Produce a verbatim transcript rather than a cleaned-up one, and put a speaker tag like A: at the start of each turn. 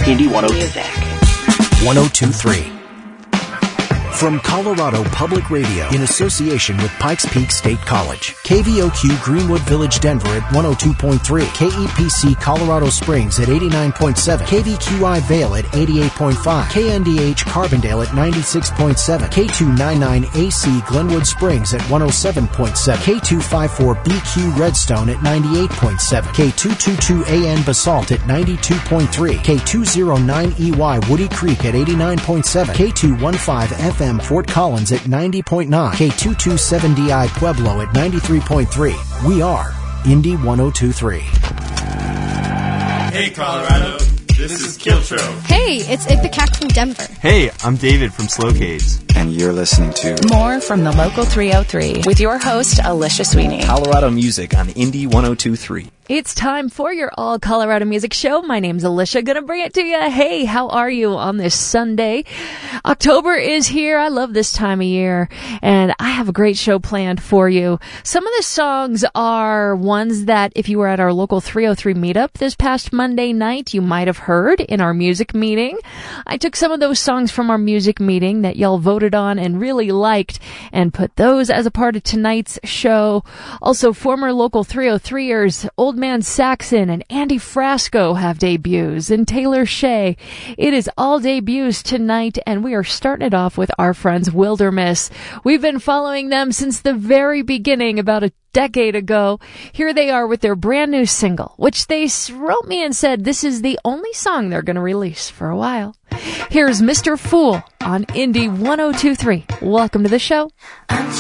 A: Indie one oh Music.
B: one oh two point three. From Colorado Public Radio in association with Pikes Peak State College. K V O Q Greenwood Village Denver at one oh two point three. K E P C Colorado Springs at eighty-nine point seven. K V Q I Vail at eighty-eight point five. K N D H Carbondale at ninety-six point seven. K two ninety-nine A C Glenwood Springs at one oh seven point seven. K two fifty-four B Q Redstone at ninety-eight point seven. K two twenty-two A N Basalt at ninety-two point three. K two oh nine E Y Woody Creek at eighty-nine point seven. K two fifteen F M Fort Collins at ninety point nine. K two twenty-seven D I Pueblo at ninety-three point three. We are Indie one oh two point three.
C: Hey, Colorado. This is Kiltro.
D: Hey, it's Ipecac from Denver.
E: Hey, I'm David from Slowcades.
F: And you're listening to
G: More from the Local three oh three with your host, Alicia Sweeney.
E: Colorado music on Indie one oh two point three.
H: It's time for your All Colorado Music Show. My name's Alicia, gonna bring it to you. Hey, how are you on this Sunday? October is here. I love this time of year, and I have a great show planned for you. Some of the songs are ones that if you were at our local three oh three meetup this past Monday night, you might have heard in our music meeting. I took some of those songs from our music meeting that y'all voted on and really liked and put those as a part of tonight's show. Also, former local three oh three-ers, Old Man Saxon and Andy Frasco have debuts, and Taylor Shea. It is all debuts tonight, and we are starting it off with our friends Wilderness. We've been following them since the very beginning, about a decade ago. Here they are with their brand new single, which they wrote me and said this is the only song they're going to release for a while. Here's Mister Fool on Indie one oh two point three. Welcome to the show.